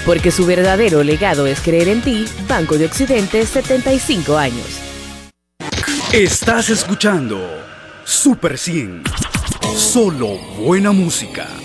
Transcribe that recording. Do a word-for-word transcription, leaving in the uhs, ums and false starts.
Porque su verdadero legado es creer en ti. Banco de Occidente, setenta y cinco años. Estás escuchando Super cien. Solo buena música.